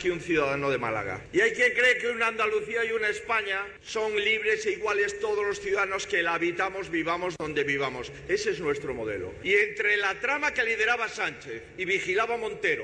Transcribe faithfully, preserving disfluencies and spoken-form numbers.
que un ciudadano de Málaga. Y hay quien cree que una Andalucía y una España son libres e iguales todos los ciudadanos que la habitamos, vivamos donde vivamos. Ese es nuestro modelo. Y entre la trama que lideraba Sánchez y vigilaba Montero,